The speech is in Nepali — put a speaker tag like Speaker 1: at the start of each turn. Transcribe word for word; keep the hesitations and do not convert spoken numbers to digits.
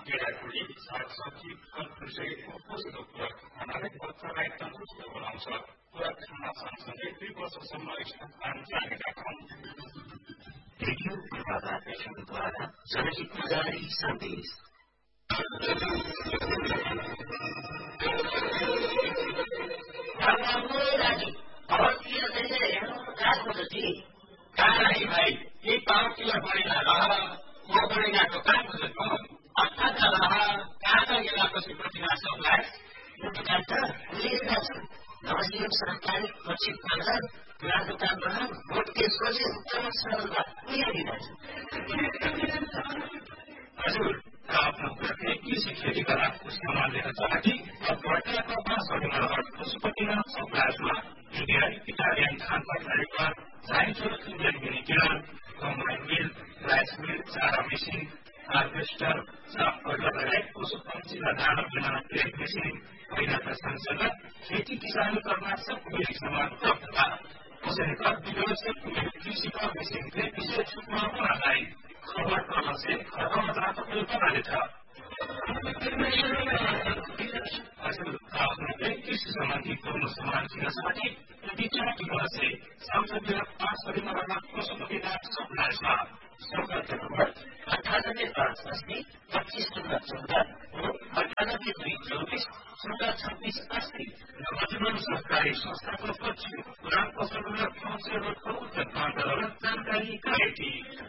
Speaker 1: केराकुडी, सागसब्जी, फलफुलसे पोषक पूरक खानाले बच्चालाई तन्दुरुस्त बनाउँछ। पूरक खाना सँगसँगै दुई वर्षसम्म स्तनपान जारी राखौँ।
Speaker 2: रेडियो प्रभातद्वारा जनहितमा जारी सन्देश।
Speaker 3: भाइ यही पावर टिलर बढेर रह म बढेगाको काम खोजेको अर्थात् रह काँचो गेलापछि प्रतिमा सप्लाई
Speaker 2: दुकान त खुलेका छन्। नवजीवन सरकारी प्रक्षेप गर्दा पुरा दुकान बना भोट के सोचे चमक सरलता पुगिरहेछ।
Speaker 1: हजुर आफ्नो प्रत्येक कृषि खेती गर्दा सामान लिएर चाहती र बर्खाको बाँसहरूमा पशुपतिनाथ सप्लायर्समा इन्डियन इटालियन धान पठाएका जाइन्चोर Indian मिनिकेयर combine mill rice mill चारा मेसिन हार्भेस्टर चापहरू लगायत पशु पक्षीलाई दाना दिन प्लेट मेसिन पहिलाका सँगसँगै खेती किसानी करना सब मिलिक सामान उपलब्ध था। उसने का विरोध से कृषि का मेसिन के विशेष छूटमा बनाई खबर करना से खबर मात्रा तो कोई बना लेता। हजुर आफ्नो कृषि सम्बन्धी पूर्ण सामान किन्नसाठी विचार किन्न से संसदीय पाँचसरीमा रहेका पशुपतिनाथ सप्लायर्समा सम्पर्क नम्बर
Speaker 2: अठानब्बे पाँच अस्सी पच्चीस शून्य चौध अठानब्बे दुई चौबिस शून्य छब्बीस अस्सी
Speaker 1: नवजीवन सहकारी संस्थाको पक्ष पुरान पशुपतिनाथ पहुँच रोडको उत्तर जानकारी गएकी।